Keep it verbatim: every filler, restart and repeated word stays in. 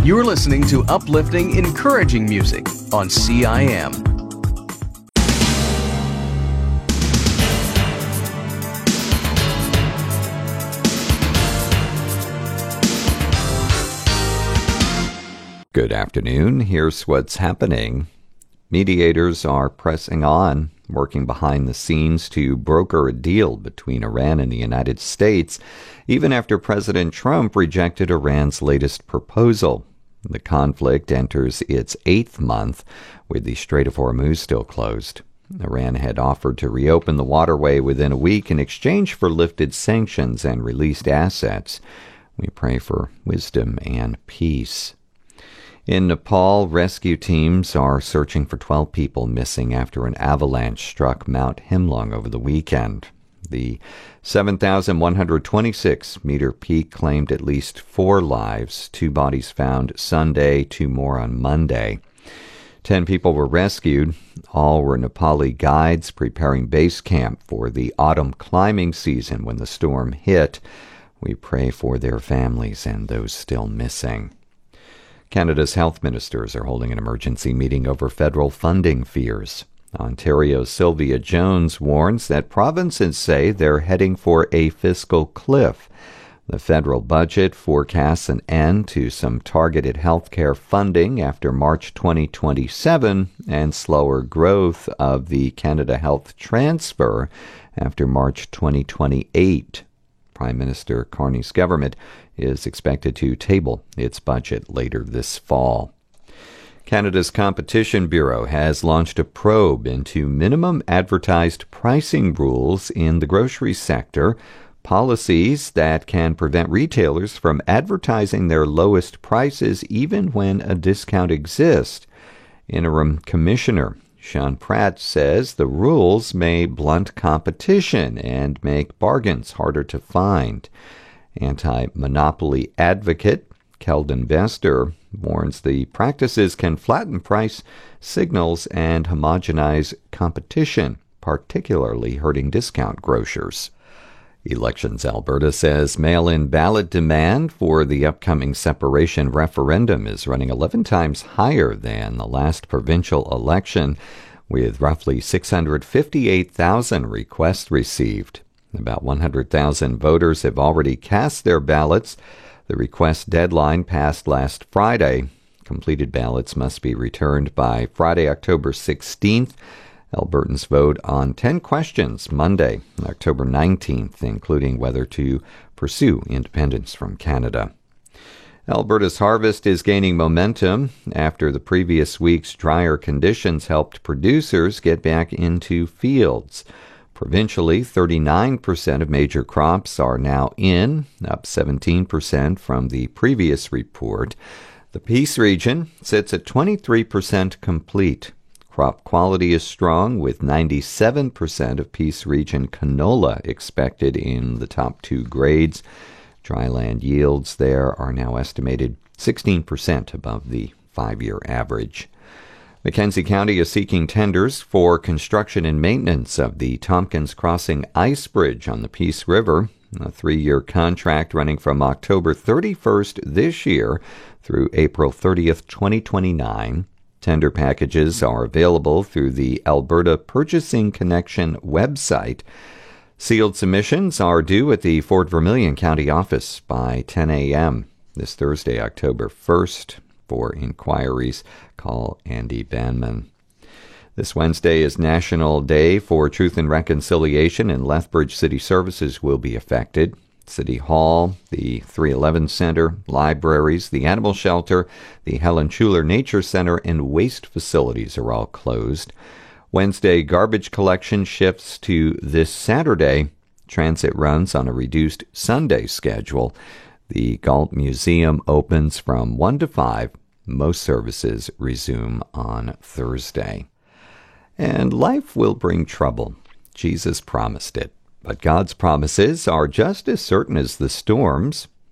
You're listening to uplifting, encouraging music on C I M. Good afternoon. Here's what's happening. Mediators are pressing on, working behind the scenes to broker a deal between Iran and the United States, even after President Trump rejected Iran's latest proposal. The conflict enters its eighth month, with the Strait of Hormuz still closed. Iran had offered to reopen the waterway within a week in exchange for lifted sanctions and released assets. We pray for wisdom and peace. In Nepal, rescue teams are searching for twelve people missing after an avalanche struck Mount Himlung over the weekend. The seven thousand one hundred twenty-six meter peak claimed at least four lives, two bodies found Sunday, two more on Monday. Ten people were rescued. All were Nepali guides preparing base camp for the autumn climbing season when the storm hit. We pray for their families and those still missing. Canada's health ministers are holding an emergency meeting over federal funding fears. Ontario's Sylvia Jones warns that provinces say they're heading for a fiscal cliff. The federal budget forecasts an end to some targeted health care funding after March twenty twenty-seven and slower growth of the Canada Health Transfer after March twenty twenty-eight. Prime Minister Carney's government is expected to table its budget later this fall. Canada's Competition Bureau has launched a probe into minimum advertised pricing rules in the grocery sector, policies that can prevent retailers from advertising their lowest prices even when a discount exists. Interim Commissioner Sean Pratt says the rules may blunt competition and make bargains harder to find. Anti-monopoly advocate Keldon Bester warns the practices can flatten price signals and homogenize competition, particularly hurting discount grocers. Elections Alberta says mail-in ballot demand for the upcoming separation referendum is running eleven times higher than the last provincial election, with roughly six hundred fifty-eight thousand requests received. About one hundred thousand voters have already cast their ballots. The request deadline passed last Friday. Completed ballots must be returned by Friday, October sixteenth. Albertans vote on ten questions Monday, October nineteenth, including whether to pursue independence from Canada. Alberta's harvest is gaining momentum after the previous week's drier conditions helped producers get back into fields. Provincially, thirty-nine percent of major crops are now in, up seventeen percent from the previous report. The Peace region sits at twenty-three percent complete. Crop quality is strong, with ninety-seven percent of Peace region canola expected in the top two grades. Dryland yields there are now estimated sixteen percent above the five-year average. Mackenzie County is seeking tenders for construction and maintenance of the Tompkins Crossing Ice Bridge on the Peace River, a three-year contract running from October thirty-first this year through April thirtieth, twenty twenty-nine. Tender packages are available through the Alberta Purchasing Connection website. Sealed submissions are due at the Fort Vermilion County office by ten a.m. this Thursday, October first. For inquiries, call Andy Banman. This Wednesday is National Day for Truth and Reconciliation, and Lethbridge City Services will be affected. City Hall, the three eleven Center, libraries, the Animal Shelter, the Helen Schuler Nature Center, and waste facilities are all closed. Wednesday garbage collection shifts to this Saturday. Transit runs on a reduced Sunday schedule. The Galt Museum opens from one to five. Most services resume on Thursday. And life will bring trouble. Jesus promised it. But God's promises are just as certain as the storms.